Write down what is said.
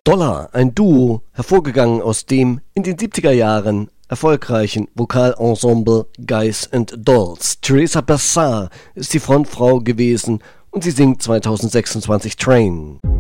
Dollar, ein Duo, hervorgegangen aus dem in den 70er Jahren erfolgreichen Vokalensemble Guys and Dolls. Teresa Bassar ist die Frontfrau gewesen und sie singt 2026 Train.